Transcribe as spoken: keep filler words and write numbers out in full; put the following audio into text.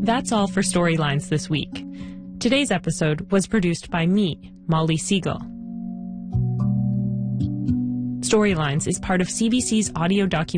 That's all for Storylines this week. Today's episode was produced by me, Molly Siegel. Storylines is part of C B C's audio documentary